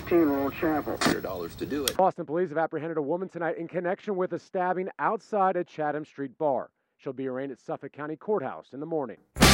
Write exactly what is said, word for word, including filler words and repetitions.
sixteen Old Chapel. one hundred dollars to do it. Boston police have apprehended a woman tonight in connection with a stabbing outside a Chatham Street bar. She'll be arraigned at Suffolk County Courthouse in the morning.